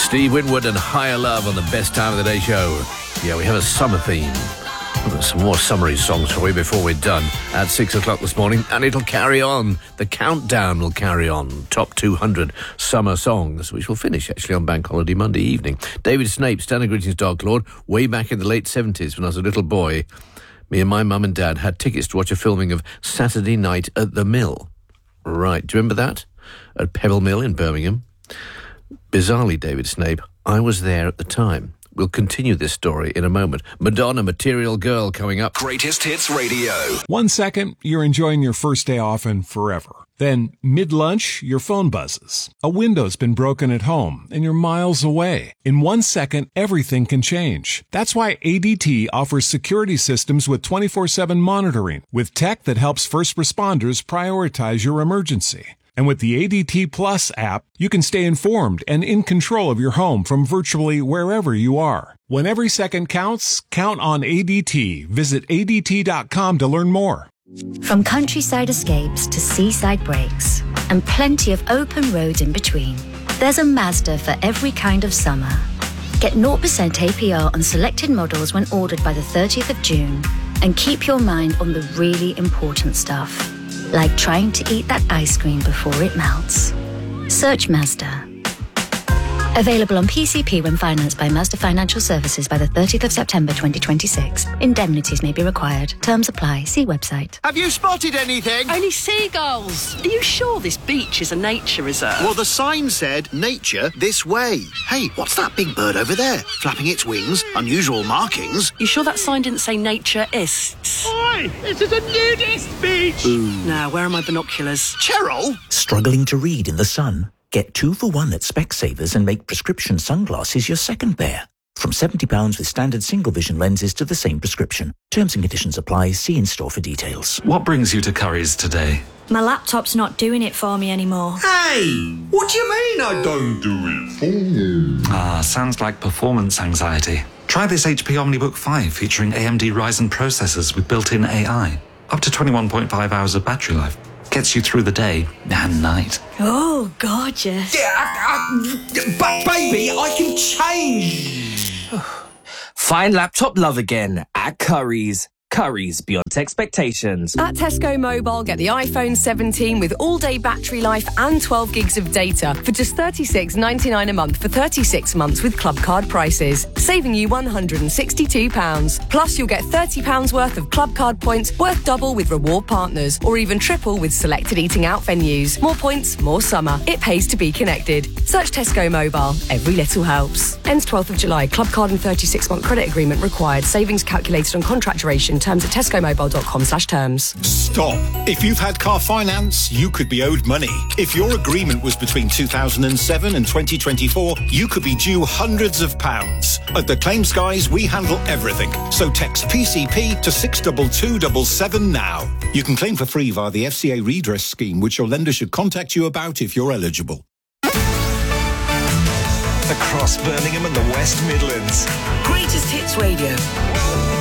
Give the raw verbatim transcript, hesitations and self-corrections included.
Steve Winwood and Higher Love on the Best Time of the Day show. Yeah, we have a summer theme. We've got some more summery songs for you before we're done at six o'clock this morning, and it'll carry on. The countdown will carry on. Top two hundred summer songs, which will finish actually on Bank Holiday Monday evening. David Snape, standing greetings, Dark Lord. Way back in the late seventies when I was a little boy, me and my mum and dad had tickets to watch a filming of Saturday Night at the Mill. Right, do you remember that? At Pebble Mill in Birmingham. Bizarrely, David Snape, I was there at the time. We'll continue this story in a moment. Madonna, Material Girl, coming up. Greatest Hits Radio. One second, you're enjoying your first day off and forever. Then, mid-lunch, your phone buzzes. A window's been broken at home, and you're miles away. In one second, everything can change. That's why A D T offers security systems with twenty-four seven monitoring, with tech that helps first responders prioritize your emergency. And with the A D T Plus app, you can stay informed and in control of your home from virtually wherever you are. When every second counts, count on A D T. Visit A D T dot com to learn more. From countryside escapes to seaside breaks, and plenty of open roads in between, there's a Mazda for every kind of summer. Get zero percent A P R on selected models when ordered by the thirtieth of June, and keep your mind on the really important stuff. Like trying to eat that ice cream before it melts. Search Mazda. Available on P C P when financed by Mazda Financial Services by the thirtieth of September twenty twenty-six. Indemnities may be required. Terms apply. See website. Have you spotted anything? Only seagulls. Are you sure this beach is a nature reserve? Well, the sign said, nature this way. Hey, what's that big bird over there? Flapping its wings, unusual markings. You sure that sign didn't say nature is? Oi, this is a nudist beach. Ooh. Now, where are my binoculars? Cheryl? Struggling to read in the sun? Get two for one at Specsavers and make prescription sunglasses your second pair. From seventy pounds with standard single vision lenses to the same prescription. Terms and conditions apply. See in-store for details. What brings you to Curry's today? My laptop's not doing it for me anymore. Hey! What do you mean I don't do it for you? Ah, sounds like performance anxiety. Try this H P OmniBook five featuring A M D Ryzen processors with built-in A I. Up to twenty-one point five hours of battery life. Gets you through the day and night. Oh, gorgeous. Yeah, I, I, but baby, I can change. Find laptop love again at Curry's. Curry's beyond expectations. At Tesco Mobile, get the iPhone seventeen with all-day battery life and twelve gigs of data for just thirty-six ninety-nine a month for thirty-six months with club card prices, saving you one hundred sixty-two pounds. Plus, you'll get thirty pounds worth of club card points worth double with reward partners, or even triple with selected eating out venues. More points, more summer. It pays to be connected. Search Tesco Mobile. Every little helps. Ends twelfth of July. Club card and thirty-six month credit agreement required. Savings calculated on contract duration. Terms at tescomobile.com slash terms. Stop. If you've had car finance, you could be owed money. If your agreement was between two thousand seven and twenty twenty-four, you could be due hundreds of pounds. At the Claims Guys, we handle everything. So text P C P to six two two seven seven now. You can claim for free via the F C A redress scheme, which your lender should contact you about if you're eligible. Across Birmingham and the West Midlands. Greatest Hits Radio.